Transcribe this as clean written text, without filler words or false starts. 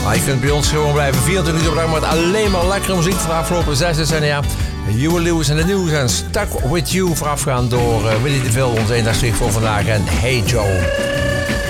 Maar je kunt bij ons gewoon blijven 24 uur per dag met alleen maar lekkere muziek voor de afgelopen 6 decennia. Huey Lewis en de News en Stuck With You voorafgaan door Willy DeVille, onze eendagsvlieg voor vandaag. En Hey Joe.